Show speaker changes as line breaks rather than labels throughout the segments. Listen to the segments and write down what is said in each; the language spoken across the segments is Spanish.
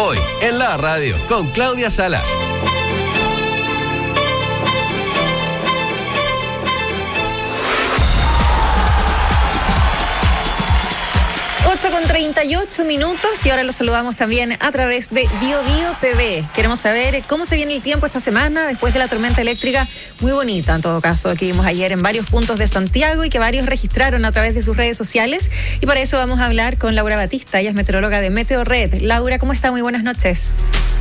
Hoy, en la radio, con Claudia Salas.
8:38 y ahora los saludamos también a través de BioBio TV. Queremos saber cómo se viene el tiempo esta semana después de la tormenta eléctrica, muy bonita en todo caso, que vimos ayer en varios puntos de Santiago y que varios registraron a través de sus redes sociales. Y para eso vamos a hablar con Laura Batista, ella es meteoróloga de Meteorred. Laura, ¿cómo está? Muy buenas noches.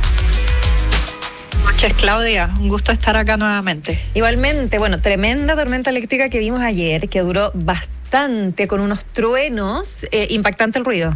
Buenas noches, Claudia. Un gusto estar acá nuevamente.
Igualmente, bueno, tremenda tormenta eléctrica que vimos ayer, que duró bastante, con unos truenos, impactante el ruido.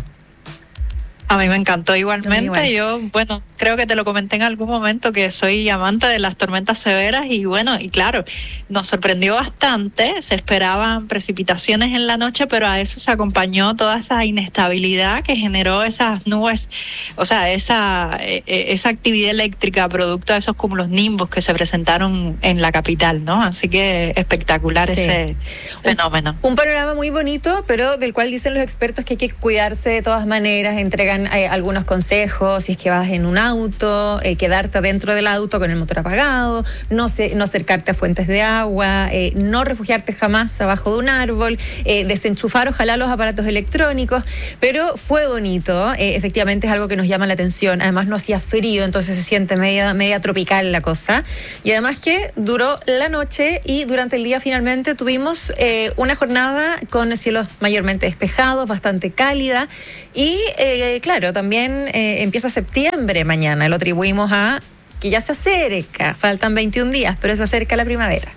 A mí me encantó igualmente.
Igual.
Yo, bueno, creo que te lo comenté en algún momento que soy amante de las tormentas severas y bueno, y claro, nos sorprendió bastante. Se esperaban precipitaciones en la noche, pero a eso se acompañó toda esa inestabilidad que generó esas nubes, o sea, esa actividad eléctrica producto de esos cúmulos nimbus que se presentaron en la capital, ¿no? Así que espectacular ese fenómeno.
Un panorama muy bonito, pero del cual dicen los expertos que hay que cuidarse de todas maneras, entregan algunos consejos, si es que vas en un auto, quedarte dentro del auto con el motor apagado, no acercarte a fuentes de agua, no refugiarte jamás abajo de un árbol, desenchufar ojalá los aparatos electrónicos, pero fue bonito, efectivamente es algo que nos llama la atención, además no hacía frío, entonces se siente media tropical la cosa, y además que duró la noche y durante el día finalmente tuvimos una jornada con cielos mayormente despejados, bastante cálida, y claro, también empieza septiembre mañana, lo atribuimos a que ya se acerca, faltan 21 días, pero se acerca la primavera.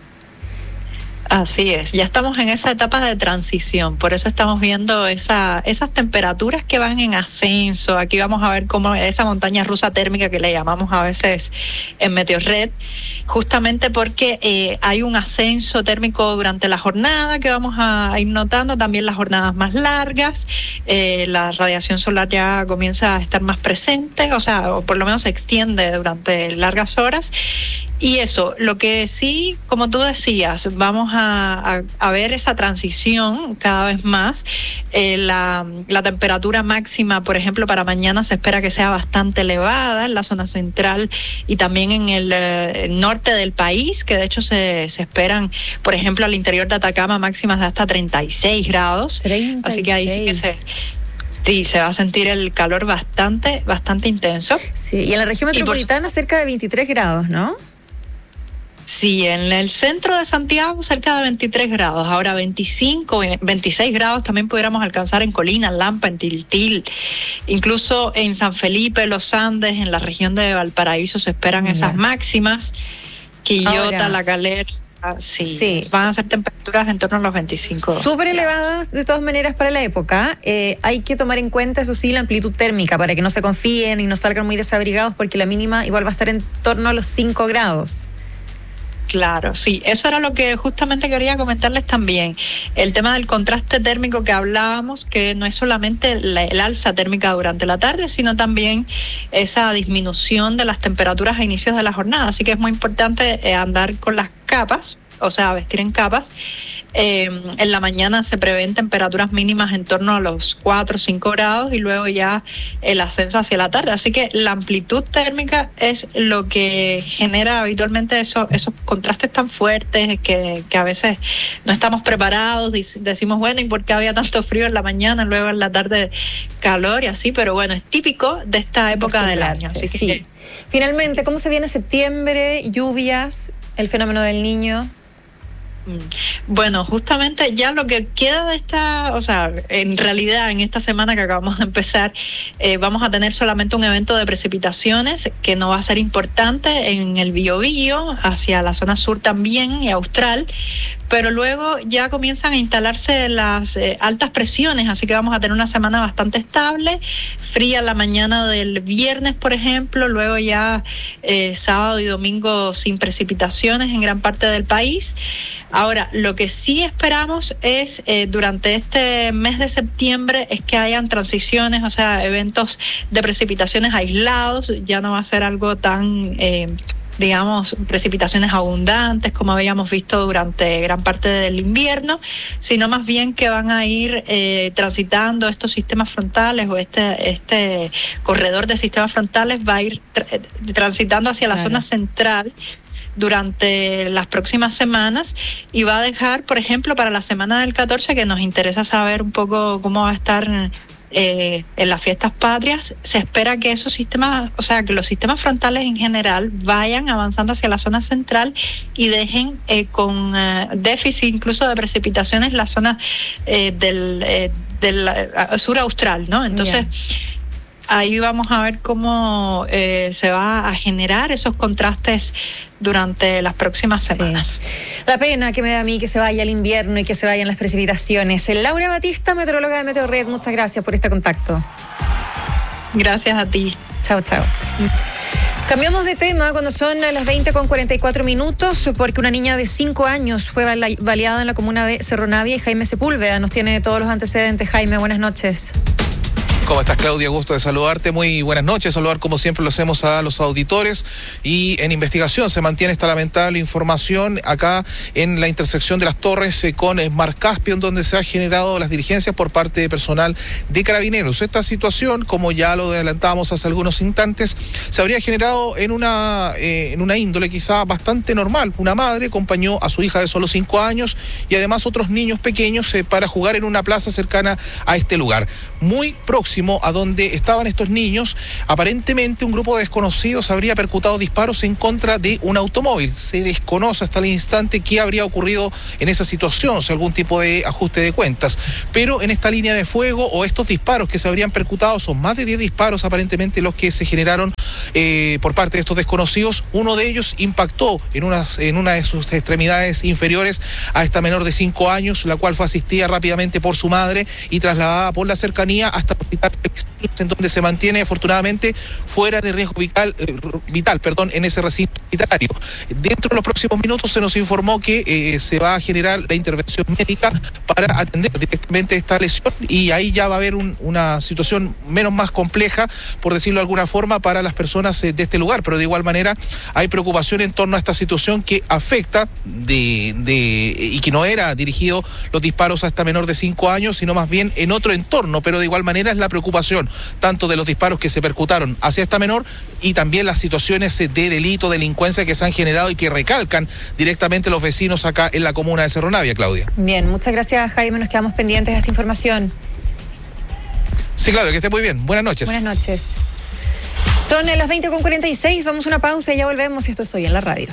Así es, ya estamos en esa etapa de transición, por eso estamos viendo esas temperaturas que van en ascenso. Aquí vamos a ver cómo esa montaña rusa térmica que le llamamos a veces en Meteorred, justamente porque hay un ascenso térmico durante la jornada que vamos a ir notando, también las jornadas más largas, la radiación solar ya comienza a estar más presente, o por lo menos se extiende durante largas horas. Y eso, lo que sí, como tú decías, vamos a ver esa transición cada vez más. La temperatura máxima, por ejemplo, para mañana se espera que sea bastante elevada en la zona central y también en el norte del país, que de hecho se esperan, por ejemplo, al interior de Atacama máximas de hasta 36 grados. 36. Así que ahí sí que sí, se va a sentir el calor bastante intenso.
Sí, y en la región metropolitana cerca de 23 grados, ¿no?
Sí, en el centro de Santiago cerca de 23 grados, ahora 25, 26 grados también pudiéramos alcanzar en Colina, en Lampa, en Tiltil, incluso en San Felipe, Los Andes, en la región de Valparaíso se esperan esas máximas, Quillota, La Calera. Sí, van a ser temperaturas en torno a los 25.
Súper elevadas de todas maneras para la época. Hay que tomar en cuenta, eso sí, la amplitud térmica para que no se confíen y no salgan muy desabrigados porque la mínima igual va a estar en torno a los 5 grados.
Claro, sí, eso era lo que justamente quería comentarles también. El tema del contraste térmico que hablábamos, que no es solamente el alza térmica durante la tarde, sino también esa disminución de las temperaturas a inicios de la jornada. Así que es muy importante andar con las capas, o sea, vestir en capas. En la mañana se prevén temperaturas mínimas en torno a los 4 o 5 grados y luego ya el ascenso hacia la tarde. Así que la amplitud térmica es lo que genera habitualmente esos contrastes tan fuertes que a veces no estamos preparados. Decimos, bueno, ¿y por qué había tanto frío en la mañana, luego en la tarde calor y así? Pero bueno, es típico de esta época del año. Así que
sí. Finalmente, ¿cómo se viene septiembre? Lluvias, el fenómeno del Niño.
Bueno, justamente ya lo que queda de en realidad en esta semana que acabamos de empezar, vamos a tener solamente un evento de precipitaciones que no va a ser importante en el Biobío, hacia la zona sur también y austral, pero luego ya comienzan a instalarse las altas presiones, así que vamos a tener una semana bastante estable, fría la mañana del viernes, por ejemplo, luego ya sábado y domingo sin precipitaciones en gran parte del país. Ahora, lo que sí esperamos es, durante este mes de septiembre, es que hayan transiciones, eventos de precipitaciones aislados, ya no va a ser algo tan digamos, precipitaciones abundantes, como habíamos visto durante gran parte del invierno, sino más bien que van a ir transitando estos sistemas frontales, o este corredor de sistemas frontales va a ir transitando hacia la zona central durante las próximas semanas, y va a dejar, por ejemplo, para la semana del 14, que nos interesa saber un poco cómo va a estar en las fiestas patrias, se espera que esos sistemas, o sea, que los sistemas frontales en general vayan avanzando hacia la zona central y dejen con déficit incluso de precipitaciones la zona del sur austral, ¿no? Entonces, ahí vamos a ver cómo se va a generar esos contrastes durante las próximas semanas.
La pena que me da a mí que se vaya el invierno y que se vayan las precipitaciones. Laura Batista, meteoróloga de Meteorred, muchas gracias por este contacto.
Gracias a ti.
Chao, chao. Cambiamos de tema cuando son las 20:44, porque una niña de 5 años fue baleada en la comuna de Cerro Navia, y Jaime Sepúlveda nos tiene todos los antecedentes. Jaime, buenas noches.
¿Cómo estás, Claudia? Gusto de saludarte. Muy buenas noches. Saludar, como siempre lo hacemos, a los auditores. Y en investigación se mantiene esta lamentable información acá en la intersección de Las Torres con Mar Caspian, donde se han generado las diligencias por parte de personal de Carabineros. Esta situación, como ya lo adelantábamos hace algunos instantes, se habría generado en una índole quizá bastante normal. Una madre acompañó a su hija de solo 5 años y además otros niños pequeños para jugar en una plaza cercana a este lugar. Muy próximo a donde estaban estos niños, aparentemente un grupo de desconocidos habría percutado disparos en contra de un automóvil. Se desconoce hasta el instante qué habría ocurrido en esa situación, si algún tipo de ajuste de cuentas. Pero en esta línea de fuego, o estos disparos que se habrían percutado, son más de 10 disparos aparentemente los que se generaron por parte de estos desconocidos. Uno de ellos impactó en una de sus extremidades inferiores a esta menor de 5 años, la cual fue asistida rápidamente por su madre y trasladada por la cercanía hasta el hospital, en donde se mantiene afortunadamente fuera de riesgo vital, en ese recinto hospitalario. Dentro de los próximos minutos se nos informó que se va a generar la intervención médica para atender directamente esta lesión, y ahí ya va a haber una situación más compleja, por decirlo de alguna forma, para las personas de este lugar. Pero de igual manera hay preocupación en torno a esta situación que afecta y que no era dirigido los disparos a esta menor de 5 años, sino más bien en otro entorno. Pero de igual manera es la preocupación tanto de los disparos que se percutaron hacia esta menor, y también las situaciones de delito, delincuencia que se han generado y que recalcan directamente los vecinos acá en la comuna de Cerro Navia, Claudia.
Bien, muchas gracias, Jaime, nos quedamos pendientes de esta información.
Sí, Claudia, que esté muy bien. Buenas noches.
Buenas noches. Son las 20:46, vamos a una pausa y ya volvemos. Esto es Hoy en la Radio.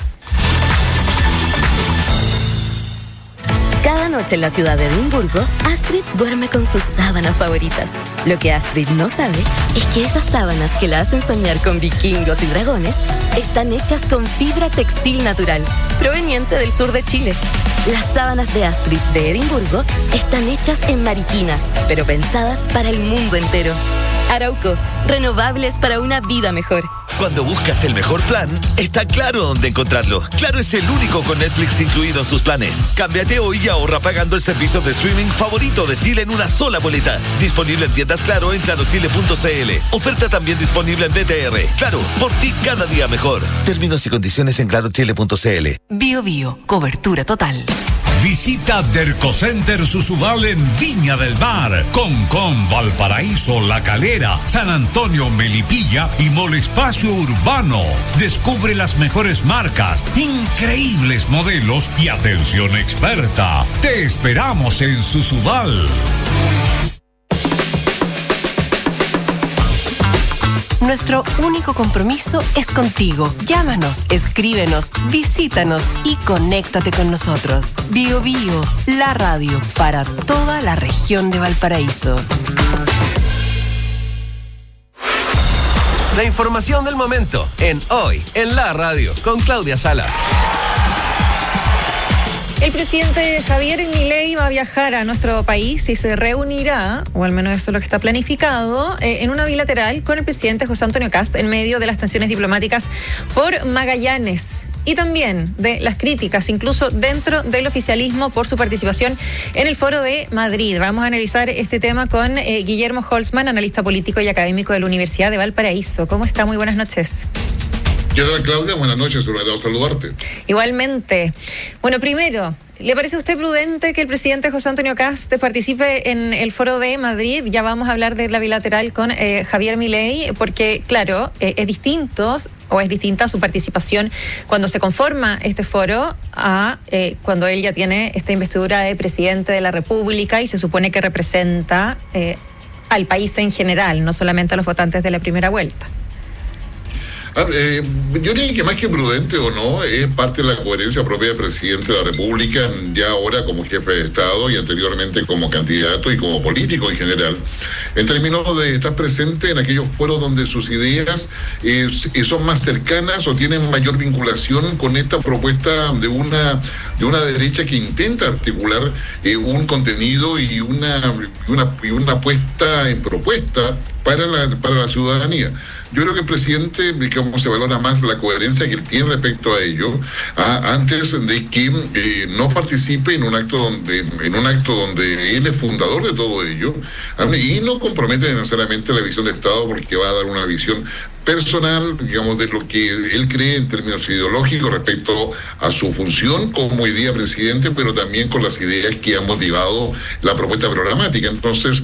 Cada noche en la ciudad de Edimburgo, Astrid duerme con sus sábanas favoritas. Lo que Astrid no sabe es que esas sábanas que la hacen soñar con vikingos y dragones están hechas con fibra textil natural, proveniente del sur de Chile. Las sábanas de Astrid de Edimburgo están hechas en Mariquina, pero pensadas para el mundo entero. Arauco, renovables para una vida mejor.
Cuando buscas el mejor plan, está Claro dónde encontrarlo. Claro es el único con Netflix incluido en sus planes. Cámbiate hoy y ahorra pagando el servicio de streaming favorito de Chile en una sola boleta. Disponible en tiendas Claro en clarochile.cl. Oferta también disponible en BTR. Claro, por ti cada día mejor. Términos y condiciones en clarochile.cl.
Bio Bio, cobertura total.
Visita Dercocenter Susubal en Viña del Mar, Concón, Valparaíso, La Calera, San Antonio, Melipilla y Mall Espacio Urbano. Descubre las mejores marcas, increíbles modelos y atención experta. Te esperamos en Susubal.
Nuestro único compromiso es contigo. Llámanos, escríbenos, visítanos y conéctate con nosotros. Bio Bio, la radio para toda la región de Valparaíso.
La información del momento en Hoy en la Radio con Claudia Salas.
El presidente Javier Milei va a viajar a nuestro país y se reunirá, o al menos eso es lo que está planificado, en una bilateral con el presidente José Antonio Kast en medio de las tensiones diplomáticas por Magallanes y también de las críticas, incluso dentro del oficialismo, por su participación en el Foro de Madrid. Vamos a analizar este tema con Guillermo Holzman, analista político y académico de la Universidad de Valparaíso. ¿Cómo está? Muy buenas noches.
¿Qué tal, Claudia? Buenas noches, un agrado saludarte.
Igualmente. Bueno, primero, ¿le parece a usted prudente que el presidente José Antonio Kast participe en el Foro de Madrid? Ya vamos a hablar de la bilateral con Javier Milei, porque, claro, es distinta su participación cuando se conforma este foro a cuando él ya tiene esta investidura de presidente de la República y se supone que representa al país en general, no solamente a los votantes de la primera vuelta.
Yo diría que más que prudente o no, es parte de la coherencia propia del presidente de la República, ya ahora como jefe de Estado y anteriormente como candidato y como político en general, en términos de estar presente en aquellos foros donde sus ideas son más cercanas o tienen mayor vinculación con esta propuesta de una derecha que intenta articular un contenido y una puesta en propuesta para la ciudadanía. Yo creo que el presidente, digamos, se valora más la coherencia que él tiene respecto a ello, antes de que no participe en un acto donde él es fundador de todo ello, y no compromete necesariamente la visión de Estado porque va a dar una visión personal, digamos, de lo que él cree en términos ideológicos respecto a su función como hoy día presidente, pero también con las ideas que han motivado la propuesta programática. Entonces,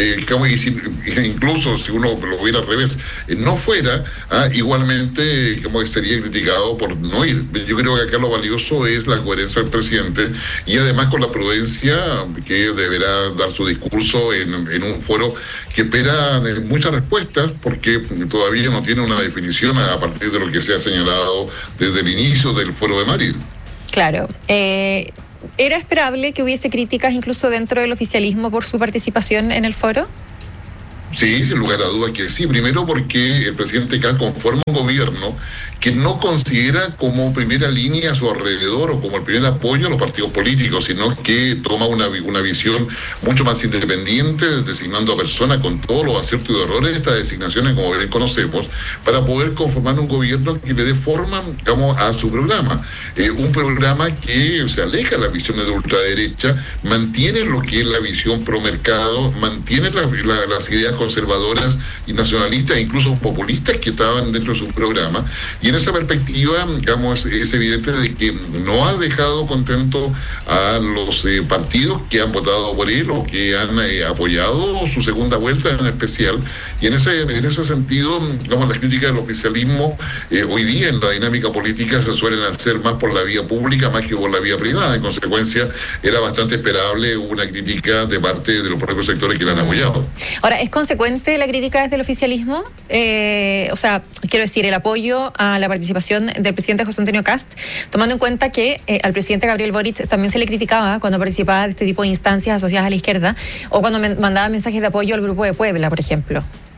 incluso si uno lo viera al revés, no fuera, igualmente como que sería criticado por no ir. Yo creo que acá lo valioso es la coherencia del presidente y además con la prudencia que deberá dar su discurso en un foro que espera muchas respuestas, porque todavía no tiene una definición a partir de lo que se ha señalado desde el inicio del Foro de Madrid.
Claro. ¿Era esperable que hubiese críticas incluso dentro del oficialismo por su participación en el foro?
Sí, sin lugar a dudas que sí. Primero porque el presidente Kast conforma un gobierno que no considera como primera línea a su alrededor o como el primer apoyo a los partidos políticos, sino que toma una visión mucho más independiente, designando a personas con todos los aciertos y errores de estas designaciones, como bien conocemos, para poder conformar un gobierno que le dé forma, digamos, a su programa. Un programa que se aleja de las visiones de ultraderecha, mantiene lo que es la visión pro mercado, mantiene las ideas conservadoras y nacionalistas, incluso populistas, que estaban dentro de su programa. Y en esa perspectiva, digamos, es evidente de que no ha dejado contento a los partidos que han votado por él o que han apoyado su segunda vuelta en especial. Y en ese sentido, digamos, las críticas del oficialismo hoy día en la dinámica política se suelen hacer más por la vía pública más que por la vía privada. En consecuencia, era bastante esperable una crítica de parte de los propios sectores que la han apoyado.
Ahora, ¿es consecuente la crítica desde el oficialismo? O sea, quiero decir, el apoyo a la participación del presidente José Antonio Kast, tomando en cuenta que al presidente Gabriel Boric también se le criticaba cuando participaba de este tipo de instancias asociadas a la izquierda o cuando mandaba mensajes de apoyo al Grupo de Puebla, por ejemplo.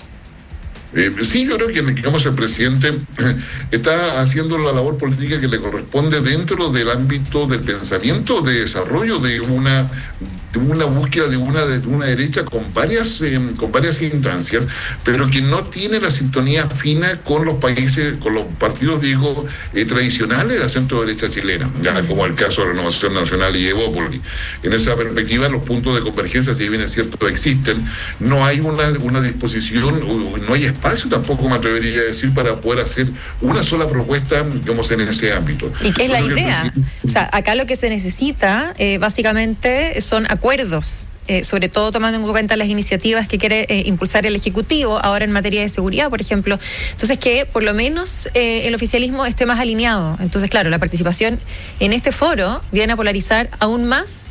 Sí, yo creo que, digamos, el presidente está haciendo la labor política que le corresponde dentro del ámbito del pensamiento de desarrollo de una búsqueda de una derecha con varias instancias, pero que no tiene la sintonía fina con los países, con los partidos, digo, tradicionales de la centro derecha chilena, ya como el caso de Renovación Nacional y Evópoli. En esa perspectiva, los puntos de convergencia, si bien es cierto, existen, no hay una disposición, no hay espacio tampoco, me atrevería a decir, para poder hacer una sola propuesta, digamos, en ese ámbito.
¿Y qué es la idea? O sea, acá lo que se necesita, básicamente, son acuerdos, sobre todo tomando en cuenta las iniciativas que quiere impulsar el Ejecutivo ahora en materia de seguridad, por ejemplo. Entonces, que por lo menos el oficialismo esté más alineado. Entonces, claro, la participación en este foro viene a polarizar aún más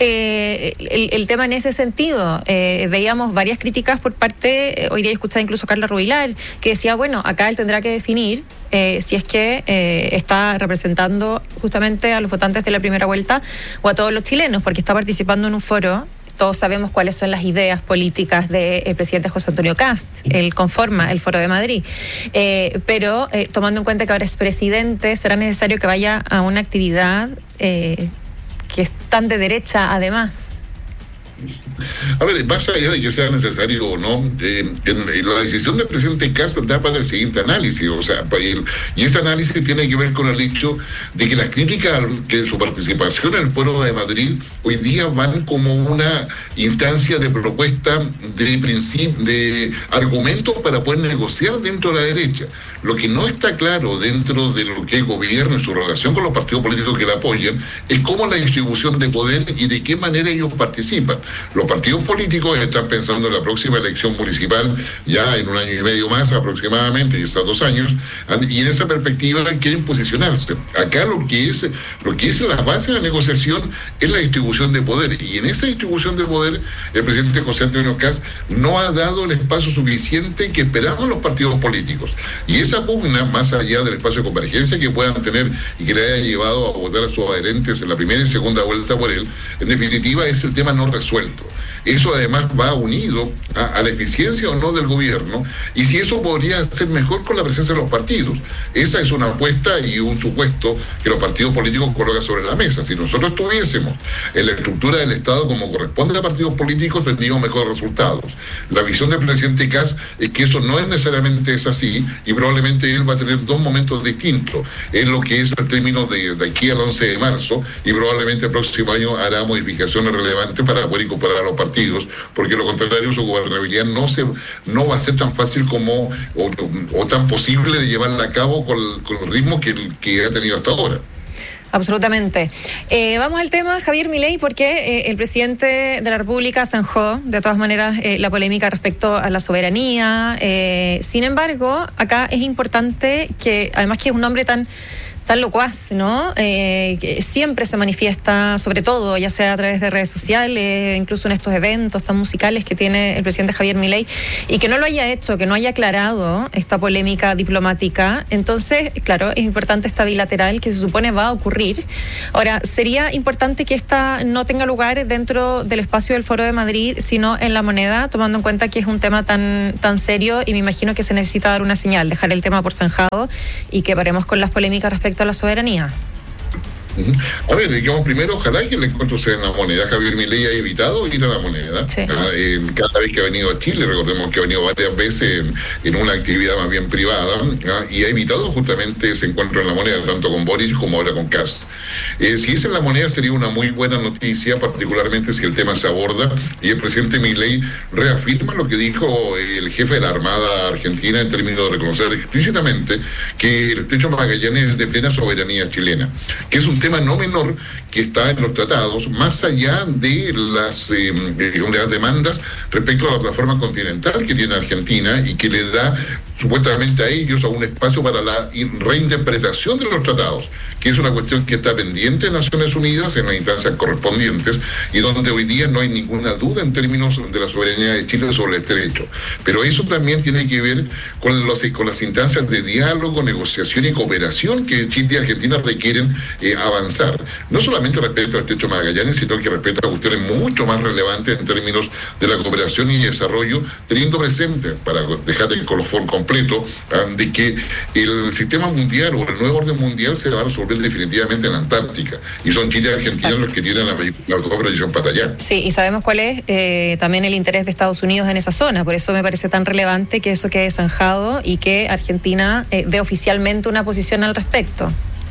el tema en ese sentido. Veíamos varias críticas por parte, hoy día escuchaba incluso a Carla Rubilar, que decía, bueno, acá él tendrá que definir si es que está representando justamente a los votantes de la primera vuelta o a todos los chilenos, porque está participando en un foro. Todos sabemos cuáles son las ideas políticas del presidente José Antonio Kast. Él conforma el Foro de Madrid. Pero tomando en cuenta que ahora es presidente, será necesario que vaya a una actividad que es tan de derecha además.
A ver, más allá de que sea necesario o no, la decisión del presidente Kast da para el siguiente análisis, o sea, y ese análisis tiene que ver con el hecho de que las críticas que su participación en el Foro de Madrid hoy día van como una instancia de propuesta de argumentos para poder negociar dentro de la derecha. Lo que no está claro dentro de lo que es gobierno en su relación con los partidos políticos que la apoyan es cómo la distribución de poder y de qué manera ellos participan. Los partidos políticos están pensando en la próxima elección municipal ya en 1 año y medio más aproximadamente, y hasta 2 años, y en esa perspectiva quieren posicionarse. Acá lo que es la base de la negociación es la distribución de poder, y en esa distribución de poder el presidente José Antonio Kast no ha dado el espacio suficiente que esperaban los partidos políticos, y esa pugna, más allá del espacio de convergencia que puedan tener y que le haya llevado a votar a sus adherentes en la primera y segunda vuelta por él, en definitiva es el tema no resuelto. Eso además va unido a la eficiencia o no del gobierno, y si eso podría ser mejor con la presencia de los partidos. Esa es una apuesta y un supuesto que los partidos políticos colocan sobre la mesa. Si nosotros estuviésemos en la estructura del Estado como corresponde a partidos políticos, tendríamos mejores resultados. La visión del presidente Kast es que eso no es necesariamente así, y probablemente él va a tener 2 momentos distintos en lo que es el término de aquí al 11 de marzo, y probablemente el próximo año hará modificaciones relevantes para poder incorporar a los partidos, porque lo contrario, su gobernabilidad no va a ser tan fácil como o tan posible de llevarla a cabo con el ritmo que ha tenido hasta ahora.
Absolutamente. Vamos al tema, Javier Milei, porque el presidente de la República zanjó, de todas maneras, la polémica respecto a la soberanía. Sin embargo, acá es importante que, además que es un hombre tan locuaz, ¿no? Que siempre se manifiesta, sobre todo, ya sea a través de redes sociales, incluso en estos eventos tan musicales que tiene el presidente Javier Milei, y que no lo haya hecho, que no haya aclarado esta polémica diplomática. Entonces, claro, es importante esta bilateral que se supone va a ocurrir. Ahora, sería importante que esta no tenga lugar dentro del espacio del Foro de Madrid, sino en La Moneda, tomando en cuenta que es un tema tan serio, y me imagino que se necesita dar una señal, dejar el tema por zanjado y que paremos con las polémicas respecto a la soberanía.
A ver, digamos, primero, ojalá que el encuentro sea en La Moneda. Javier Milei ha evitado ir a La Moneda. Sí. Cada vez que ha venido a Chile, recordemos que ha venido varias veces en una actividad más bien privada, y ha evitado justamente ese encuentro en La Moneda, tanto con Boric como ahora con Kast. Si es en La Moneda sería una muy buena noticia, particularmente si el tema se aborda y el presidente Milei reafirma lo que dijo el jefe de la Armada Argentina en términos de reconocer explícitamente que el Estrecho de Magallanes es de plena soberanía chilena, que es un tema no menor que está en los tratados, más allá de las demandas respecto a la plataforma continental que tiene Argentina y que le da supuestamente a ellos a un espacio para la reinterpretación de los tratados, que es una cuestión que está pendiente en Naciones Unidas en las instancias correspondientes, y donde hoy día no hay ninguna duda en términos de la soberanía de Chile sobre este derecho. Pero eso también tiene que ver con las instancias de diálogo, negociación y cooperación que Chile y Argentina requieren avanzar, no solamente respecto al Estrecho de Magallanes, sino que respecto a cuestiones mucho más relevantes en términos de la cooperación y desarrollo, teniendo presente, para dejar el colofón completo, de que el sistema mundial o el nuevo orden mundial se va a resolver definitivamente en la Antártica, y son Chile y Argentina Exacto. los que tienen la proyección para allá.
Sí, y sabemos cuál es también el interés de Estados Unidos en esa zona, por eso me parece tan relevante que eso quede zanjado y que Argentina dé oficialmente una posición al respecto.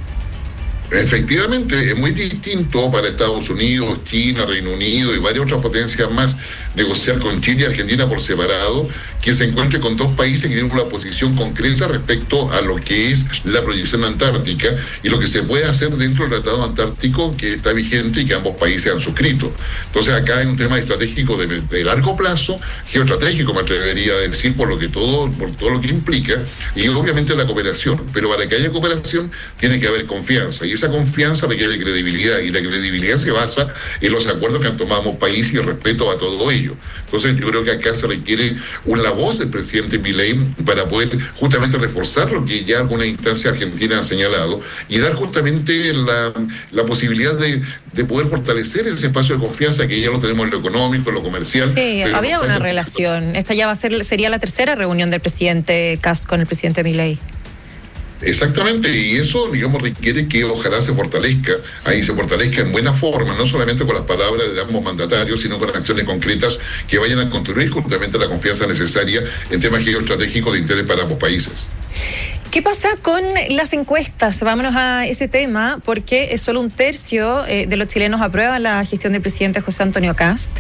Efectivamente, es muy distinto para Estados Unidos, China, Reino Unido y varias otras potencias más negociar con Chile y Argentina por separado, que se encuentre con 2 países que tienen una posición concreta respecto a lo que es la proyección antártica y lo que se puede hacer dentro del Tratado Antártico que está vigente y que ambos países han suscrito. Entonces acá hay un tema estratégico de largo plazo, geoestratégico me atrevería a decir, por todo lo que implica, y obviamente la cooperación. Pero para que haya cooperación tiene que haber confianza, y esa confianza requiere credibilidad, y la credibilidad se basa en los acuerdos que han tomado ambos países y el respeto a todo ello. Entonces yo creo que acá se requiere la voz del presidente Milei para poder justamente reforzar lo que ya alguna instancia argentina ha señalado y dar justamente la posibilidad de poder fortalecer ese espacio de confianza que ya lo tenemos en lo económico, en lo comercial.
Sí, había una relación. Esta ya sería la tercera reunión del presidente Kast con el presidente Milei.
Exactamente, y eso, digamos, requiere que ojalá se fortalezca, ahí se fortalezca en buena forma, no solamente con las palabras de ambos mandatarios, sino con acciones concretas que vayan a construir justamente la confianza necesaria en temas geoestratégicos de interés para ambos países.
¿Qué pasa con las encuestas? Vámonos a ese tema, porque solo un tercio de los chilenos aprueba la gestión del presidente José Antonio Kast.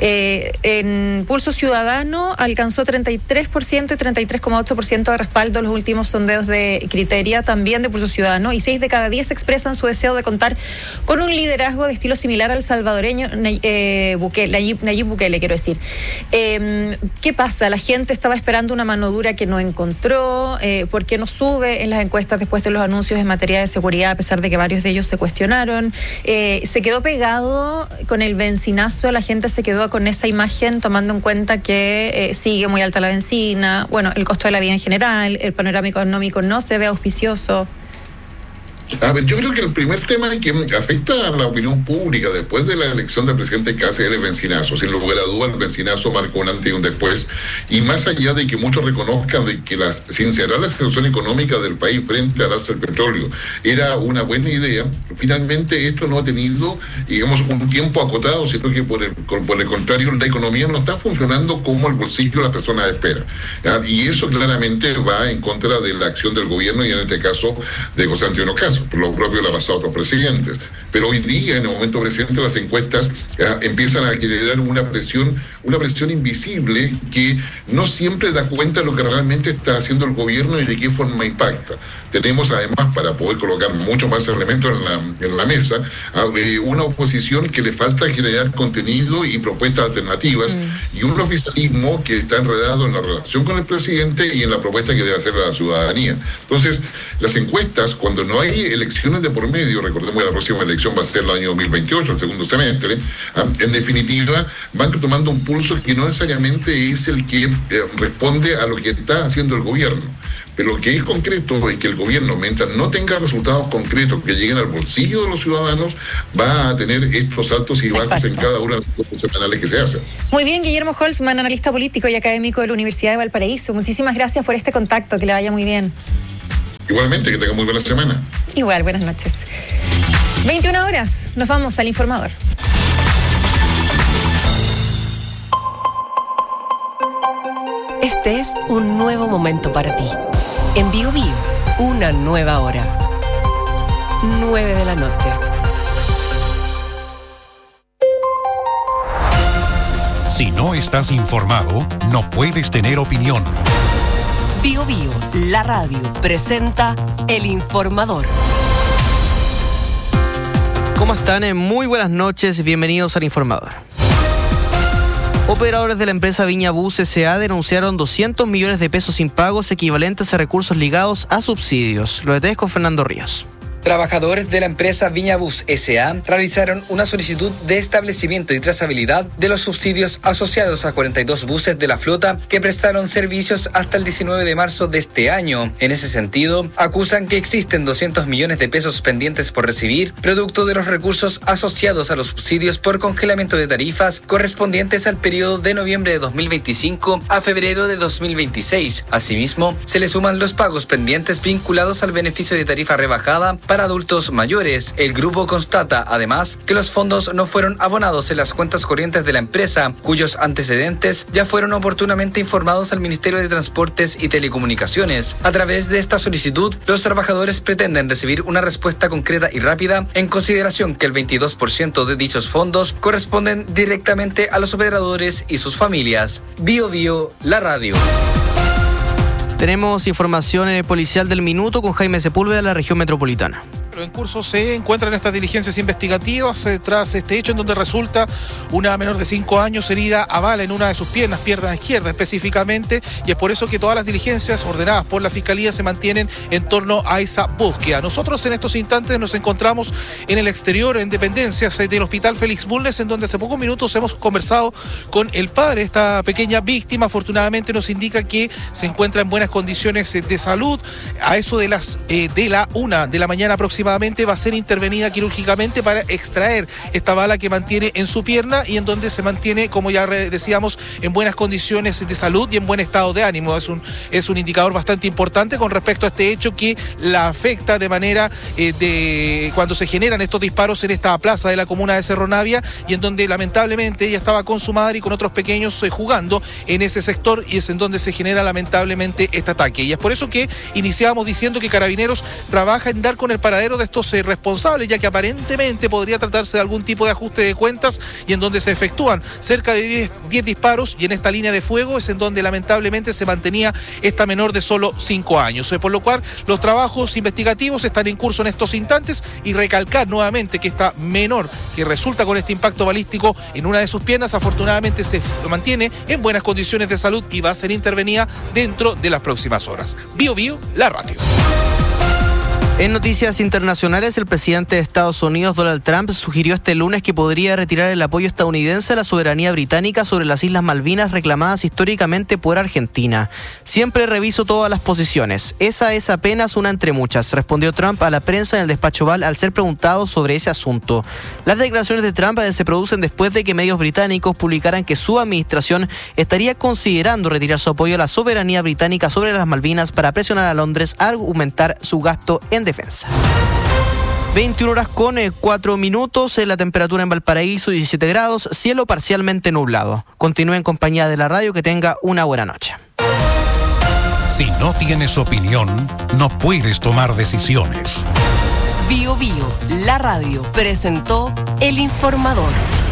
En Pulso Ciudadano alcanzó 33% y 33,8% de respaldo en los últimos sondeos de Criteria, también de Pulso Ciudadano, y 6 de cada 10 expresan su deseo de contar con un liderazgo de estilo similar al salvadoreño Nayib Bukele, quiero decir. ¿Qué pasa? La gente estaba esperando una mano dura que no encontró, porque no sube en las encuestas después de los anuncios en materia de seguridad, a pesar de que varios de ellos se cuestionaron. Se quedó pegado con el bencinazo, la gente se quedó con esa imagen, tomando en cuenta que sigue muy alta la bencina, bueno, el costo de la vida en general, el panorama económico no se ve auspicioso.
A ver, yo creo que el primer tema que afecta a la opinión pública después de la elección del presidente Kast es el bencinazo. Sin lugar a dudas, el bencinazo marcó un antes y un después. Y más allá de que muchos reconozcan de que la sincerar la situación económica del país frente al alza del petróleo era una buena idea, finalmente esto no ha tenido, digamos, un tiempo acotado, sino que por el contrario, la economía no está funcionando como el bolsillo de las personas espera. Y eso claramente va en contra de la acción del gobierno y en este caso de José Antonio Kast. Por lo propio le ha pasado a otros presidentes. Pero hoy día, en el momento presente, las encuestas empiezan a generar una presión invisible que no siempre da cuenta de lo que realmente está haciendo el gobierno y de qué forma impacta. Tenemos además, para poder colocar muchos más elementos en la mesa, una oposición que le falta generar contenido y propuestas alternativas, y un oficialismo que está enredado en la relación con el presidente y en la propuesta que debe hacer la ciudadanía. Entonces, las encuestas, cuando no hay elecciones de por medio, recordemos que la próxima elección va a ser el año 2028, el segundo semestre, en definitiva, van tomando un pulso que no necesariamente es el que responde a lo que está haciendo el gobierno. Pero lo que es concreto es que el gobierno, mientras no tenga resultados concretos que lleguen al bolsillo de los ciudadanos, va a tener estos altos y bajos en cada una de las cosas semanales que se hacen.
Muy bien, Guillermo Holzman, analista político y académico de la Universidad de Valparaíso. Muchísimas gracias por este contacto, que le vaya muy bien.
Igualmente, que tenga muy buena semana.
Igual, buenas noches. 21 horas, nos vamos al Informador.
Este es un nuevo momento para ti. En Bio Bio, una nueva hora. 9 de la noche.
Si no estás informado, no puedes tener opinión.
Bio Bio, la radio, presenta El Informador.
¿Cómo están? Muy buenas noches, bienvenidos al Informador. Operadores de la empresa Viña Bus S.A. denunciaron 200 millones de pesos impagos equivalentes a recursos ligados a subsidios. Lo detalles con Fernando Ríos.
Trabajadores de la empresa Viña Bus S.A. realizaron una solicitud de establecimiento y trazabilidad de los subsidios asociados a 42 buses de la flota que prestaron servicios hasta el 19 de marzo de este año. En ese sentido, acusan que existen 200 millones de pesos pendientes por recibir, producto de los recursos asociados a los subsidios por congelamiento de tarifas correspondientes al periodo de noviembre de 2025 a febrero de 2026. Asimismo, se le suman los pagos pendientes vinculados al beneficio de tarifa rebajada para adultos mayores. El grupo constata, además, que los fondos no fueron abonados en las cuentas corrientes de la empresa, cuyos antecedentes ya fueron oportunamente informados al Ministerio de Transportes y Telecomunicaciones. A través de esta solicitud, los trabajadores pretenden recibir una respuesta concreta y rápida, en consideración que el 22% de dichos fondos corresponden directamente a los operadores y sus familias. Bio Bio, la radio.
Tenemos información policial del minuto con Jaime Sepúlveda de la región metropolitana.
En curso se encuentran estas diligencias investigativas tras este hecho en donde resulta una menor de 5 años herida a bala en una de sus pierna izquierda específicamente, y es por eso que todas las diligencias ordenadas por la Fiscalía se mantienen en torno a esa búsqueda. Nosotros en estos instantes nos encontramos en el exterior, en dependencias del Hospital Félix Bulnes, en donde hace pocos minutos hemos conversado con el padre de esta pequeña víctima. Afortunadamente nos indica que se encuentra en buenas condiciones de salud. A eso de la 1 de la mañana aproximadamente aproximadamente va a ser intervenida quirúrgicamente para extraer esta bala que mantiene en su pierna y en donde se mantiene, como ya decíamos, en buenas condiciones de salud y en buen estado de ánimo. Es un indicador bastante importante con respecto a este hecho que la afecta de manera de cuando se generan estos disparos en esta plaza de la comuna de Cerro Navia y en donde lamentablemente ella estaba con su madre y con otros pequeños jugando en ese sector y es en donde se genera lamentablemente este ataque. Y es por eso que iniciábamos diciendo que Carabineros trabaja en dar con el paradero de estos responsables, ya que aparentemente podría tratarse de algún tipo de ajuste de cuentas y en donde se efectúan cerca de 10 disparos y en esta línea de fuego es en donde lamentablemente se mantenía esta menor de solo 5 años. Por lo cual los trabajos investigativos están en curso en estos instantes y recalcar nuevamente que esta menor que resulta con este impacto balístico en una de sus piernas afortunadamente se mantiene en buenas condiciones de salud y va a ser intervenida dentro de las próximas horas. Bio Bio, la radio.
En noticias internacionales, el presidente de Estados Unidos, Donald Trump, sugirió este lunes que podría retirar el apoyo estadounidense a la soberanía británica sobre las Islas Malvinas reclamadas históricamente por Argentina. Siempre reviso todas las posiciones. Esa es apenas una entre muchas, respondió Trump a la prensa en el despacho Oval al ser preguntado sobre ese asunto. Las declaraciones de Trump se producen después de que medios británicos publicaran que su administración estaría considerando retirar su apoyo a la soberanía británica sobre las Malvinas para presionar a Londres a aumentar su gasto en defensa. 21 horas con 4 minutos, la temperatura en Valparaíso 17 grados, cielo parcialmente nublado. Continúe en compañía de la radio, que tenga una buena noche.
Si no tienes opinión, no puedes tomar decisiones.
Bio Bio, la radio, presentó El Informador.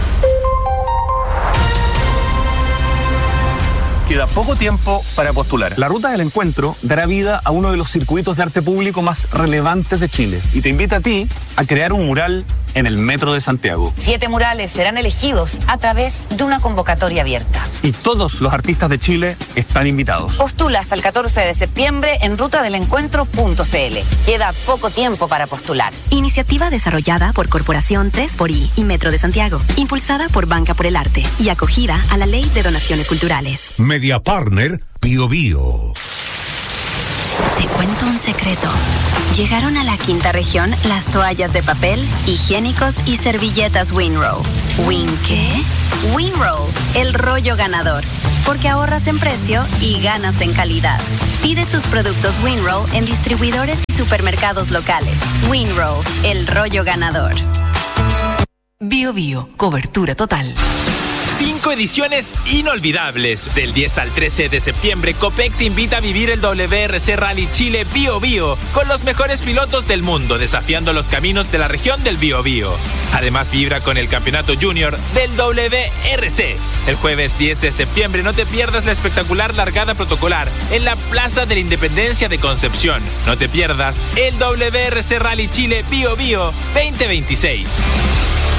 Queda poco tiempo para postular. La Ruta del Encuentro dará vida a uno de los circuitos de arte público más relevantes de Chile y te invita a ti a crear un mural en el Metro de Santiago.
7 murales serán elegidos a través de una convocatoria abierta.
Y todos los artistas de Chile están invitados.
Postula hasta el 14 de septiembre en rutadelencuentro.cl. Queda poco tiempo para postular.
Iniciativa desarrollada por Corporación 3xI y Metro de Santiago, impulsada por Banca por el Arte y acogida a la Ley de Donaciones Culturales.
Media Partner Bio Bio.
Te cuento un secreto. Llegaron a la quinta región las toallas de papel, higiénicos y servilletas Winrow. ¿Win qué? Winrow, el rollo ganador. Porque ahorras en precio y ganas en calidad. Pide tus productos Winrow en distribuidores y supermercados locales. Winrow, el rollo ganador.
Bio Bio, cobertura total.
5 ediciones inolvidables. Del 10 al 13 de septiembre, Copec te invita a vivir el WRC Rally Chile Bio Bio con los mejores pilotos del mundo, desafiando los caminos de la región del Bio Bio. Además, vibra con el campeonato junior del WRC. El jueves 10 de septiembre no te pierdas la espectacular largada protocolar en la Plaza de la Independencia de Concepción. No te pierdas el WRC Rally Chile Bio Bio 2026.